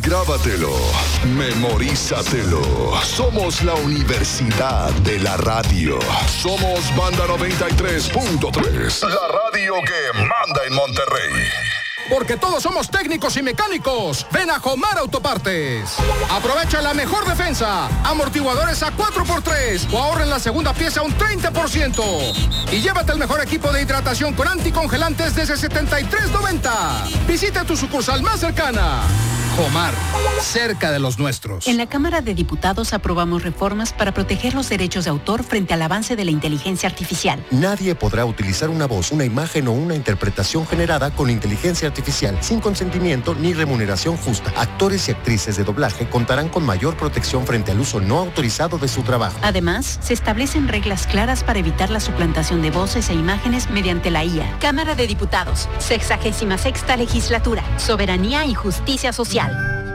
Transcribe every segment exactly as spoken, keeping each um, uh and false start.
Grábatelo, memorízatelo. Somos la Universidad de la Radio. Somos Banda noventa y tres punto tres. La radio que manda en Monterrey. Porque todos somos técnicos y mecánicos. Ven a Jomar Autopartes. Aprovecha la mejor defensa. Amortiguadores a cuatro por tres. O ahorra en la segunda pieza un treinta por ciento. Y llévate el mejor equipo de hidratación con anticongelantes desde setenta y tres noventa. Visita tu sucursal más cercana. Jomar, cerca de los nuestros. En la Cámara de Diputados aprobamos reformas para proteger los derechos de autor frente al avance de la inteligencia artificial. Nadie podrá utilizar una voz, una imagen o una interpretación generada con inteligencia artificial sin consentimiento ni remuneración justa. Actores y actrices de doblaje contarán con mayor protección frente al uso no autorizado de su trabajo. Además, se establecen reglas claras para evitar la suplantación de voces e imágenes mediante la I A. Cámara de Diputados, sexagésima sexta legislatura, soberanía y justicia social.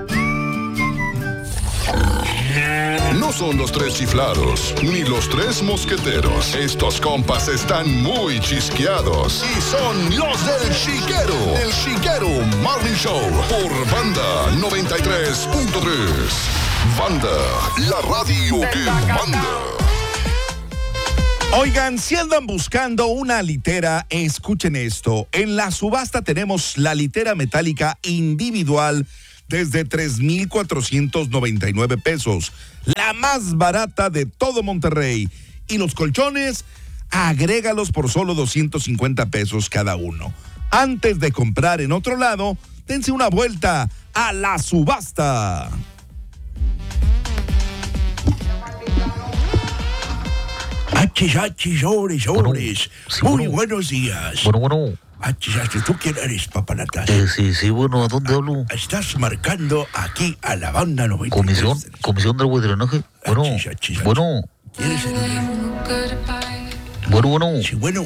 No son los tres chiflados, ni los tres mosqueteros. Estos compas están muy chisqueados. Y son los del Chiquero. El Chiquero Morning Show. Por Banda noventa y tres punto tres. Banda, la radio que manda. Oigan, si andan buscando una litera, escuchen esto. En la subasta tenemos la litera metálica individual desde tres mil cuatrocientos noventa y nueve pesos, la más barata de todo Monterrey. Y los colchones, agrégalos por solo doscientos cincuenta pesos cada uno. Antes de comprar en otro lado, dense una vuelta a la subasta. Achis, achis, sobres, sobres. Bueno, sí, Muy bueno. buenos días. Bueno, bueno. Achis, achis, ¿tú quién eres, papanatas? Eh, sí, sí, bueno, ¿a dónde hablo? Estás marcando aquí a la Banda noventa y tres. Comisión, comisión del agua y drenaje. Bueno, Achis, achis, achis. bueno, ¿Quieres el... bueno, bueno. Sí, bueno.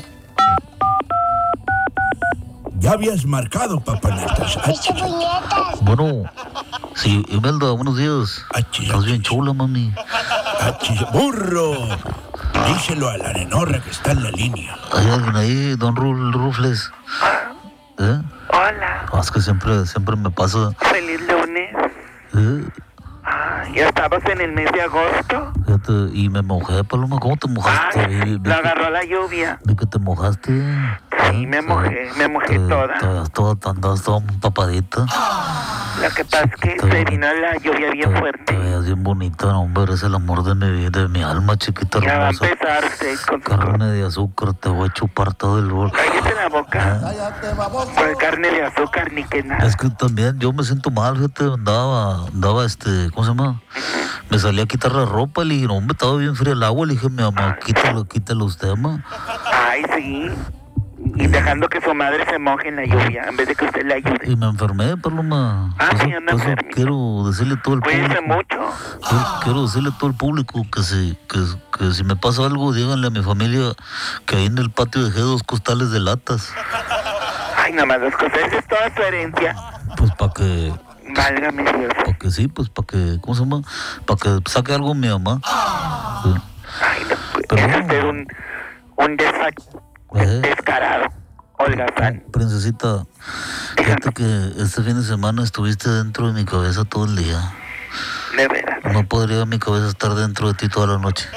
Ya habías marcado, papanatas. Achis, Bueno, sí, Imelda, buenos días. achis, Estás bien achis, chula, mami. achis. ¡Burro! Díselo a la nenorra que está en la línea. ¿Hay alguien ahí, don Rul Rufles? ¿Eh? Hola, Ah, es que siempre, siempre me pasa. feliz lunes. ¿Eh? Ah, ya estabas en el mes de agosto. Fíjate, y me mojé, Paloma. ¿Cómo te mojaste? Ay, Vi- vi lo que- agarró la lluvia. Vi que te mojaste. Sí, me mojé, me mojé toda. Toda, toda, andabas toda empapadita. Lo que pasa es que Te- se vino la lluvia bien Te- Te fuerte. veías bien bonita, no, hombre. Eres el amor de mi vida, de mi alma, chiquita Ya va a hermosa. empezar usted con su... Carne de azúcar, te voy a chupar todo el bol. Cállate la boca. Ah, Por carne de azúcar ni que nada. Es que también yo me siento mal, fíjate, andaba, andaba este, ¿cómo se llama? Me salí a quitar la ropa, le dije, no, hombre, estaba bien fría el agua, le dije, mi mamá, quítalo, quítalo usted, ma. Ay, sí. Y dejando que su madre se moje en la lluvia en vez de que usted le ayude. Y me enfermé, Paloma. Ah, Por sí, eso- anda por eso enfermito. quiero decirle a todo el Cuídense público. mucho. Quiero, quiero decirle a todo el público que si, que, que si me pasa algo, díganle a mi familia que ahí en el patio dejé dos costales de latas. Ay, nada más dos cosas. Esa es toda su herencia. Pues para que, Válgame Dios. para que sí, pues para que, ¿cómo se llama? Para que saque algo mi mamá. Sí. Ay, no, Pero es bueno. usted un, un desa- Eh. descarado, holgazán. Princesita, fíjate que este fin de semana estuviste dentro de mi cabeza todo el día. De veras. No podría mi cabeza estar dentro de ti toda la noche.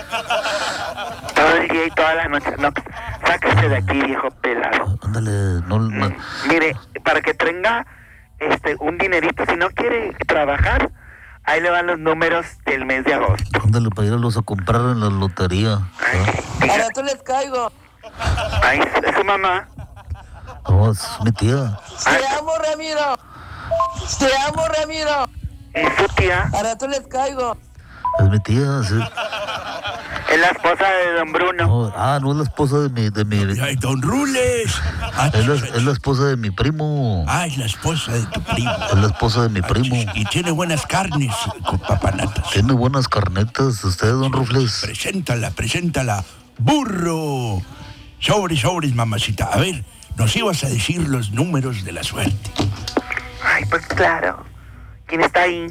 Todo el día y toda la noche. No, sáquese de aquí, viejo pelado. Ándale, no, no- Mm, Mire, para que tenga este un dinerito, si no quiere trabajar, ahí le van los números del mes de agosto. ándale para irlos a comprar en la lotería. ¿Ah? Diga, tú les caigo. ay, es su mamá. No, es mi tía. Te amo, Ramiro. Te amo, Ramiro. Es su tía, Ahora tú les caigo. Es mi tía, sí. es la esposa de don Bruno. No, ah, no es la esposa de mi, de mi, Ay, don Rules. es la, es la esposa de mi primo. Ah, es la esposa de tu primo. Es la esposa de mi primo. Y tiene buenas carnes, con papanatas. Tiene buenas carnetas, usted, don Rufles. Preséntala, preséntala. ¡Burro! Sobres, sobres, mamacita. A ver, nos ibas a decir los números de la suerte. Ay, pues claro. ¿Quién está ahí?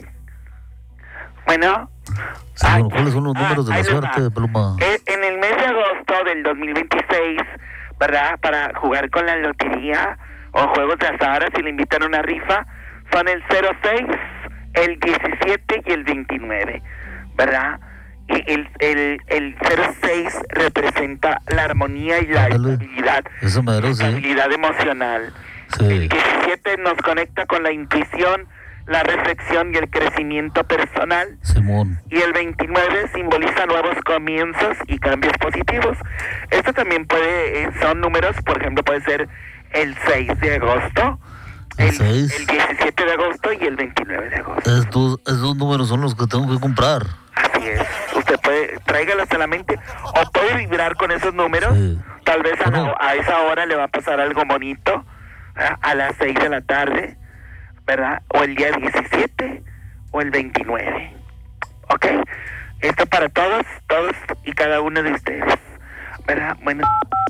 Bueno. Sí, Ay, bueno, ¿cuáles son los ah, números de la ahí les suerte, va. Pluma? Eh, En el mes de agosto del dos mil veintiséis, ¿verdad? Para jugar con la lotería o juegos de azar, si le invitan a una rifa, son el cero seis, el diecisiete y el veintinueve, ¿verdad? Y el, el, el cero seis representa la armonía y la Ándale. estabilidad, Eso mero, sí. estabilidad emocional. Sí. El diecisiete nos conecta con la intuición, la reflexión y el crecimiento personal. Simón. Y el veintinueve simboliza nuevos comienzos y cambios positivos. Esto también puede, eh, son números, por ejemplo, puede ser el seis de agosto, ¿El el, seis? el diecisiete de agosto y el veintinueve de agosto. Estos, esos números son los que tengo que comprar. Así es. Usted puede, tráigalos a la mente o puede vibrar con esos números. Sí. Tal vez a, la- Bueno. a esa hora le va a pasar algo bonito, ¿verdad? A las seis de la tarde, ¿verdad? O el día diecisiete o el veintinueve. ¿Ok? Esto para todos, todos y cada uno de ustedes, ¿verdad? Bueno,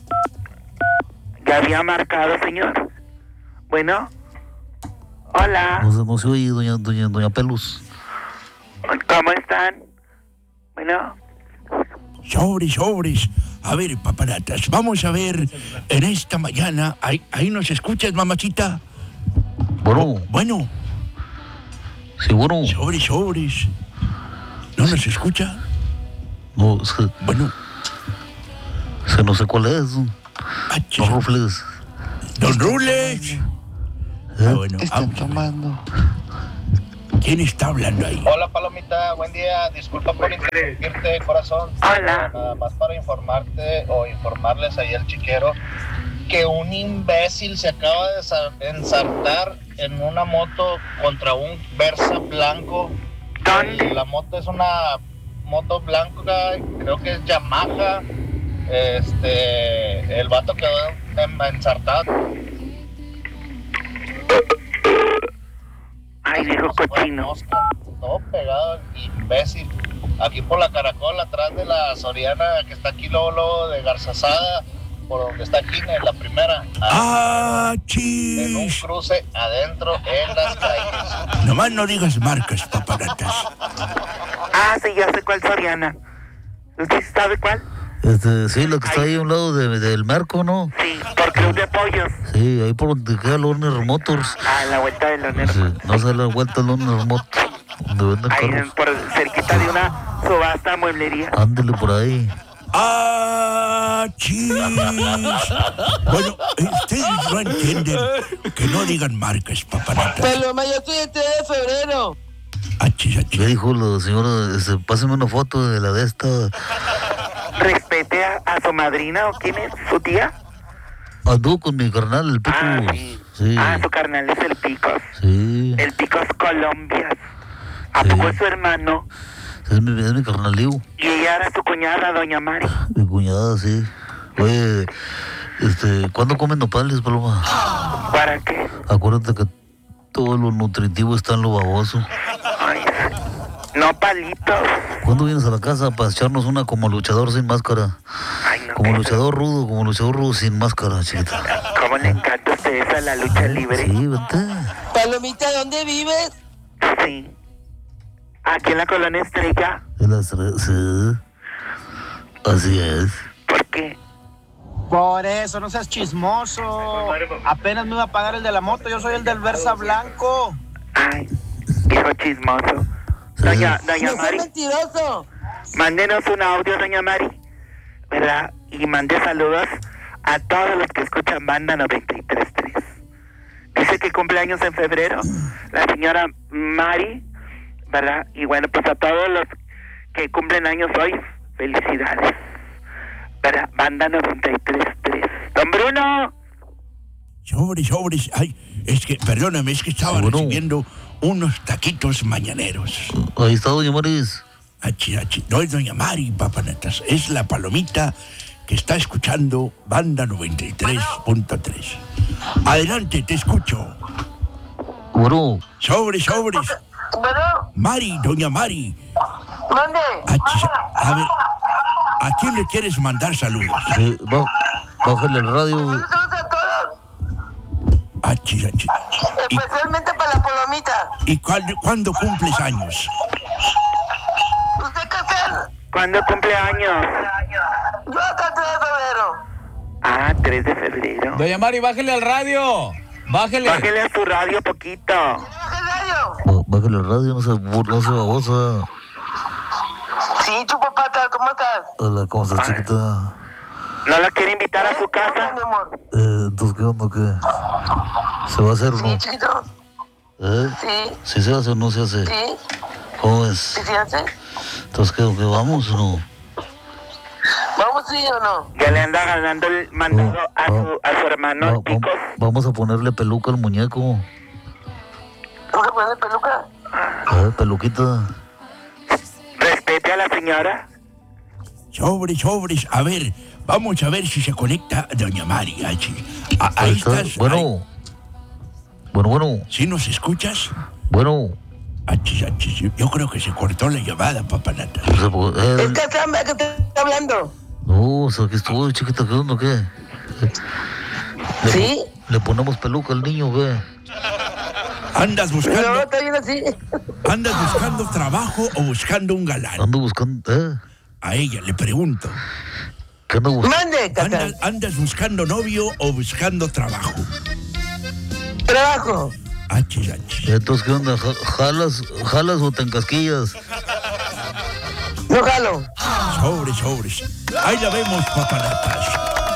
ya había marcado, señor. Bueno, hola, No se, no se oye, doña, doña, doña Pelus. ¿cómo están? Bueno, Sobres, sobres. A ver, papanatas, vamos a ver en esta mañana. Ahí, ahí nos escuchas, mamachita. Bueno, Bueno, sí, bueno. sobres, sobres. ¿No nos escucha? No, es que, Bueno, es que no sé cuál es. achis. No rufles. Don Rules. Ah, bueno, Están ah, tomando. ¿quién está hablando ahí? Hola Palomita, buen día. Disculpa por interrumpirte, corazón. Hola. Nada más para informarte o informarles ahí al chiquero que un imbécil se acaba de sa- ensartar en una moto contra un Versa blanco. ¿dónde? La moto es una moto blanca, creo que es Yamaha. Este, el vato quedó en- ensartado. Ay, viejo cochino. Mosca, todo pegado, imbécil. Aquí por la Caracol, atrás de la Soriana, que está aquí luego, luego de Garzazada, por donde está aquí en la primera. ¡Ah, En un chis! cruce adentro en las calles. Nomás no digas marcas, papanatas. Ah, sí, ya sé cuál Soriana. ¿Usted sabe cuál? Este, sí, la que está ahí a un lado de- del Merco, ¿no? Sí, por Club de Pollos. Sí, ahí por donde queda Lorner Motors. A la vuelta de los nervios. Sí, no se la vuelta Lorner Motors, donde venden Ahí carros. por cerquita de una subasta mueblería. Ándele por ahí. ¡Ah, chis! Bueno, ustedes no entienden que no digan marcas, papanatas. Paloma, yo estoy el tres de febrero. Achis, ¿Qué achis. dijo la señora? Este, pásame una foto de la de esta. Respete a, a su madrina o quién es, su tía. Anduvo con mi carnal, el Picos. Ah, sí. Sí, Ah, su carnal es el Picos. sí. El Picos Colombia. ¿A Sí. poco es su hermano? Es mi, es mi carnalío. Y ella era su cuñada, doña Mari. Mi cuñada, sí. Oye, este, ¿cuándo comen nopales, Paloma? ¿Para qué? Acuérdate que todo lo nutritivo está en lo baboso. Ay, no palitos. ¿Cuándo vienes a la casa para echarnos una como luchador sin máscara? Ay, no. Como qué- luchador rudo, como luchador rudo sin máscara, chiquita. ¿Cómo le encanta a usted esa la lucha libre? Sí, vente. Palomita, ¿dónde vives? Sí. Aquí en la colonia Estrella. En las tres, sí. Así es. ¿Por qué? Por eso, no seas chismoso. Apenas me iba a pagar el de la moto, yo soy el del Versa Blanco. Ay, hijo chismoso. Doña, doña No seas Mari, mentiroso. mándenos un audio, doña Mari, ¿verdad? Y mande saludos a todos los que escuchan Banda noventa y tres punto tres. Dice que cumpleaños en febrero, la señora Mari, ¿verdad? Y bueno, pues a todos los que cumplen años hoy, felicidades, ¿verdad? Banda noventa y tres punto tres. Don Bruno. Sobres, sobres. Ay, es que, perdóname, es que estaba Sí, bueno. recibiendo unos taquitos mañaneros. Ahí está, doña Maris. Achi, achi. No es doña Mari, papanatas. Es la palomita que está escuchando Banda noventa y tres punto tres. Adelante, te escucho. Bueno, Sobres, sobres. Bueno, Mari, doña Mari. ¿dónde? Achi, a ver, ¿a quién le quieres mandar saludos? sí, va, bájale el radio. Saludos a todos, Achi, achi. ¿Y, especialmente para la Palomita. y cuándo, cuándo cumples años? ¿Usted qué tal? ¿Cuándo cumple años? Yo acá tres de febrero. Ah, tres de febrero. Doña Mari, bájele al radio. Bájele. Bájele a su radio poquito. ¿Qué radio? Ba- bájale el radio, no se, no se babosa. Sí, chupapata, ¿cómo estás? Hola, ¿cómo estás, chiquita? ¿No la quiere invitar a su casa? Mi amor. Eh, entonces, ¿qué onda, qué? ¿Se va a hacer o no? Sí, chiquito. ¿Eh? Sí. ¿Sí se hace o no se hace? Sí. ¿Cómo es? ¿Sí se hace? Entonces, ¿qué, qué vamos o no? ¿Vamos sí o no? Ya le anda ganando el mandado No, a, no. su, a su hermano Va- va- Picos. vamos a ponerle peluca al muñeco. ¿Cómo se pone peluca? ¿Eh? Peluquita. Respete a la señora. Sobres, sobres. A ver, vamos a ver si se conecta doña Mari. Ahí, Ah, ahí Ahí está. estás. Bueno. ahí. Bueno, bueno. ¿Sí nos escuchas? Bueno. Achis, achis. Yo creo que se cortó la llamada, papanata. O sea, pues, eh, Es que está, que te está hablando. no, o sea, que estuvo, chiquita, ¿qué onda, qué? Le, ¿Sí? ¿Le ponemos peluca al niño, qué? ¿Andas buscando, No, está bien así. andas buscando trabajo o buscando un galán? Ando buscando, ¿eh? A ella le pregunto. ¿Qué anda buscando? Mande, Cata. ¿Andas, andas buscando novio o buscando trabajo? Trabajo. Achis, achis. Entonces, ¿qué onda? Ja- ¿Jalas, jalas o te encasquillas? No jalo. Sobres, sobres. Ahí la vemos, papanatas.